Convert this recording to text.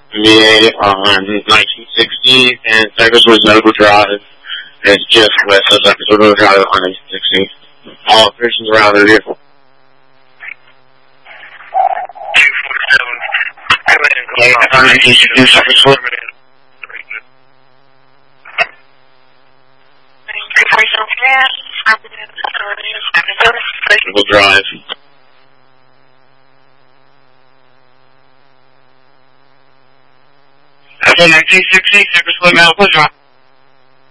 VA on 1960 and Cypresswood Medical Drive. It's just west of Cypresswood Medical Drive on 1960. All operations around the vehicle. 247. Cypresswood. 347 Drive. After 1960, Cypresswood Medical Drive.